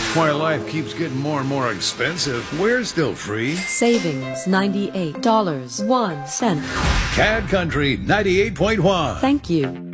My life keeps getting more and more expensive. We're still free. Savings $98.01. CAD Country 98.1. Thank you.